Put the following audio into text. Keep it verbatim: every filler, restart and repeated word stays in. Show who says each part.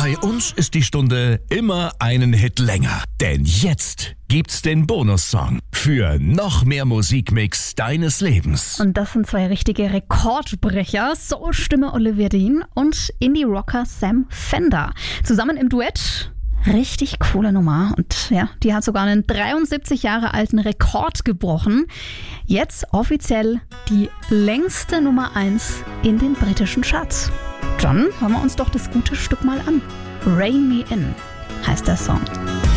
Speaker 1: Bei uns ist die Stunde immer einen Hit länger. Denn jetzt gibt's den Bonussong für noch mehr Musikmix deines Lebens.
Speaker 2: Und das sind zwei richtige Rekordbrecher. Soul-Stimme Olivia Dean und Indie-Rocker Sam Fender. Zusammen im Duett. Richtig coole Nummer. Und ja, die hat sogar einen dreiundsiebzig Jahre alten Rekord gebrochen. Jetzt offiziell die längste Nummer eins in den britischen Charts. Dann hören wir uns doch das gute Stück mal an. Rein Me In heißt der Song.